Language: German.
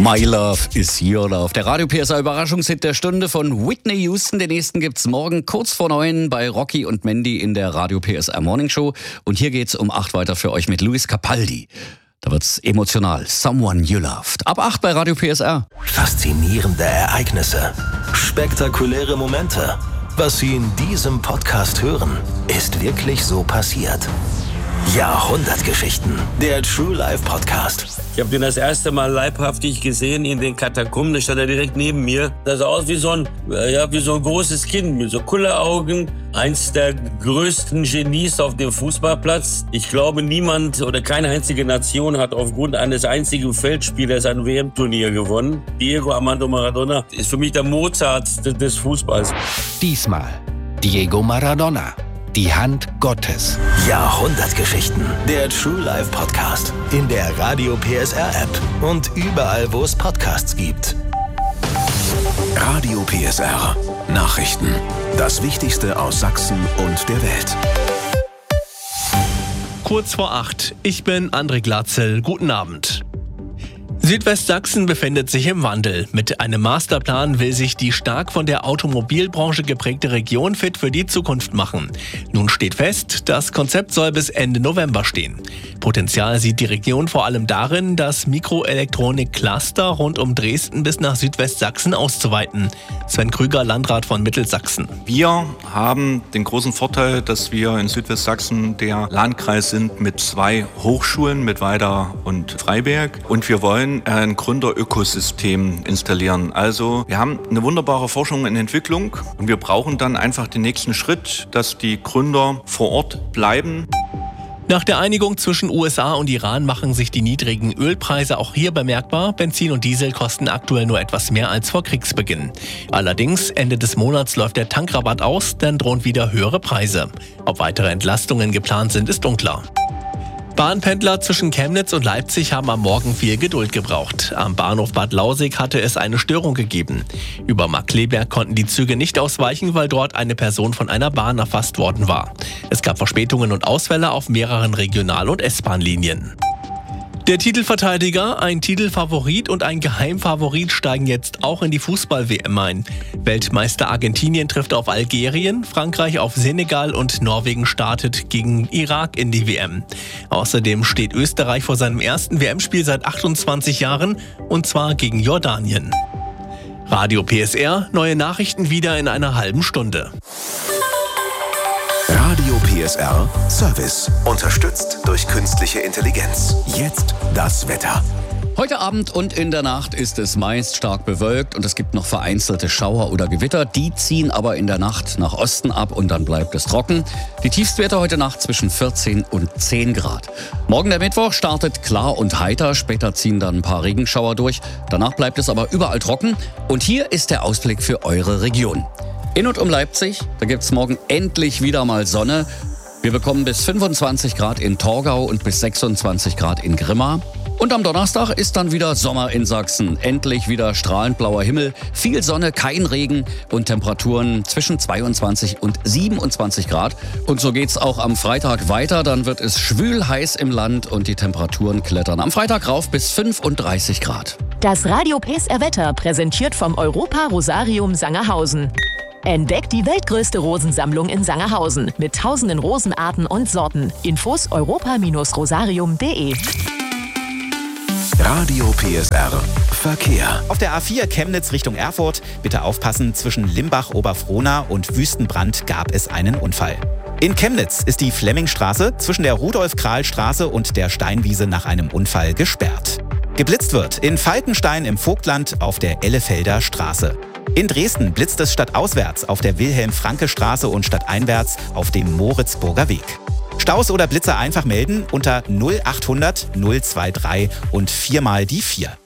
My Love is Your Love. Der Radio PSR Überraschungshit der Stunde von Whitney Houston. Den nächsten gibt's morgen kurz vor 9 bei Rocky und Mandy in der Radio PSR Morning Show. Und hier geht's um 8 weiter für euch mit Luis Capaldi. Da wird's emotional. Someone You Loved. Ab 8 bei Radio PSR. Faszinierende Ereignisse. Spektakuläre Momente. Was Sie in diesem Podcast hören, ist wirklich so passiert. Jahrhundertgeschichten. Der True Life Podcast. Ich habe den das erste Mal leibhaftig gesehen in den Katakomben. Da stand er direkt neben mir. Das sah aus wie so ein großes Kind mit so Kulleraugen. Eins der größten Genies auf dem Fußballplatz. Ich glaube, niemand oder keine einzige Nation hat aufgrund eines einzigen Feldspielers ein WM-Turnier gewonnen. Diego Armando Maradona ist für mich der Mozart des Fußballs. Diesmal Diego Maradona. Die Hand Gottes. Jahrhundertgeschichten. Der True Life Podcast. In der Radio PSR App und überall, wo es Podcasts gibt. Radio PSR. Nachrichten. Das Wichtigste aus Sachsen und der Welt. Kurz vor 8. Ich bin André Glatzel. Guten Abend. Südwestsachsen befindet sich im Wandel. Mit einem Masterplan will sich die stark von der Automobilbranche geprägte Region fit für die Zukunft machen. Nun steht fest, das Konzept soll bis Ende November stehen. Potenzial sieht die Region vor allem darin, das Mikroelektronik-Cluster rund um Dresden bis nach Südwestsachsen auszuweiten. Sven Krüger, Landrat von Mittelsachsen. Wir haben den großen Vorteil, dass wir in Südwestsachsen der Landkreis sind mit 2 Hochschulen, mit Weida und Freiberg. Und wir wollen ein Gründerökosystem installieren. Also wir haben eine wunderbare Forschung in Entwicklung und wir brauchen dann einfach den nächsten Schritt, dass die Gründer vor Ort bleiben. Nach der Einigung zwischen USA und Iran machen sich die niedrigen Ölpreise auch hier bemerkbar. Benzin und Diesel kosten aktuell nur etwas mehr als vor Kriegsbeginn. Allerdings, Ende des Monats läuft der Tankrabatt aus, dann drohen wieder höhere Preise. Ob weitere Entlastungen geplant sind, ist unklar. Bahnpendler zwischen Chemnitz und Leipzig haben am Morgen viel Geduld gebraucht. Am Bahnhof Bad Lausick hatte es eine Störung gegeben. Über Markkleeberg konnten die Züge nicht ausweichen, weil dort eine Person von einer Bahn erfasst worden war. Es gab Verspätungen und Ausfälle auf mehreren Regional- und S-Bahn-Linien. Der Titelverteidiger, ein Titelfavorit und ein Geheimfavorit steigen jetzt auch in die Fußball-WM ein. Weltmeister Argentinien trifft auf Algerien, Frankreich auf Senegal und Norwegen startet gegen Irak in die WM. Außerdem steht Österreich vor seinem ersten WM-Spiel seit 28 Jahren und zwar gegen Jordanien. Radio PSR, neue Nachrichten wieder in einer halben Stunde. Radio PSR Service. Unterstützt durch künstliche Intelligenz. Jetzt das Wetter. Heute Abend und in der Nacht ist es meist stark bewölkt und es gibt noch vereinzelte Schauer oder Gewitter. Die ziehen aber in der Nacht nach Osten ab und dann bleibt es trocken. Die Tiefstwerte heute Nacht zwischen 14 und 10 Grad. Morgen der Mittwoch startet klar und heiter. Später ziehen dann ein paar Regenschauer durch. Danach bleibt es aber überall trocken. Und hier ist der Ausblick für eure Region. In und um Leipzig, da gibt's morgen endlich wieder mal Sonne. Wir bekommen bis 25 Grad in Torgau und bis 26 Grad in Grimma. Und am Donnerstag ist dann wieder Sommer in Sachsen. Endlich wieder strahlend blauer Himmel, viel Sonne, kein Regen und Temperaturen zwischen 22 und 27 Grad. Und so geht's auch am Freitag weiter. Dann wird es schwül heiß im Land und die Temperaturen klettern am Freitag rauf bis 35 Grad. Das Radio PSR Wetter präsentiert vom Europa Rosarium Sangerhausen. Entdeckt die weltgrößte Rosensammlung in Sangerhausen mit tausenden Rosenarten und Sorten. Infos europa-rosarium.de. Radio PSR Verkehr. Auf der A4 Chemnitz Richtung Erfurt, bitte aufpassen, zwischen Limbach-Oberfrohna und Wüstenbrand gab es einen Unfall. In Chemnitz ist die Flemmingstraße zwischen der Rudolf-Krahl-Straße und der Steinwiese nach einem Unfall gesperrt. Geblitzt wird in Falkenstein im Vogtland auf der Ellefelder Straße. In Dresden blitzt es stadtauswärts auf der Wilhelm-Franke-Straße und stadteinwärts auf dem Moritzburger Weg. Staus oder Blitzer einfach melden unter 0800 023 und 4 mal die 4.